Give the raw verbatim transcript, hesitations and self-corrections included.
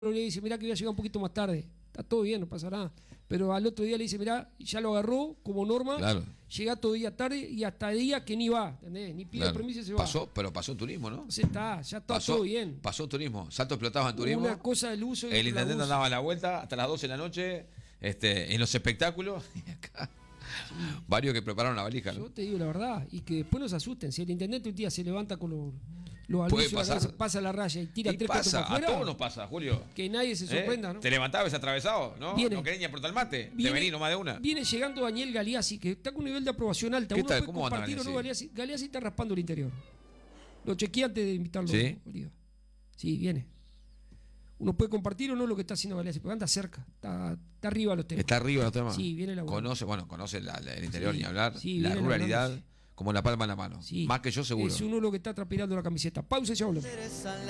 le dice, mirá que voy a llegar un poquito más tarde. Está todo bien, no pasa nada. Pero al otro día le dice, mirá, ya lo agarró como norma, claro. Llega todo día tarde y hasta día que ni va, ¿entendés? Ni pide Claro. permiso y se va. Pasó, pero pasó turismo, ¿no? Entonces está, ya está pasó, todo bien. Pasó turismo, Salto explotaba en turismo. Una cosa del uso y el intendente abuso. andaba a la vuelta hasta las doce de la noche, este, en los espectáculos. Y acá, sí. Varios que prepararon la valija, ¿no? Yo te digo la verdad, y que después nos asusten. Si el intendente un día se levanta con los, los Puede anuncios, pasar. la, pasa la raya y tira Y tres pasa, cuatro para a afuera, todos nos pasa, Julio. que nadie se sorprenda, ¿Eh? ¿no? Te levantabas atravesado, ¿no? Viene. No querés ni aportar el mate. Viene, te venís nomás de una. Viene llegando Daniel Galeazzi, que está con un nivel de aprobación alta. ¿Qué Uno tal? puede ¿Cómo anda compartir o no Galeazzi? Galeazzi. Galeazzi está raspando el interior. Lo chequeé antes de invitarlo. ¿Sí? Oliva. Sí, viene. Uno puede compartir o no lo que está haciendo Galeazzi, porque anda cerca, está, está arriba de los temas. Está arriba los temas. Sí, viene la buena. Conoce, bueno, conoce la, la, el interior Sí, ni hablar. sí, la viene ruralidad laburando, sí. como la palma en la mano. Sí. Más que yo seguro. Es uno lo que está transpirando la camiseta. Pausa y ya volvemos.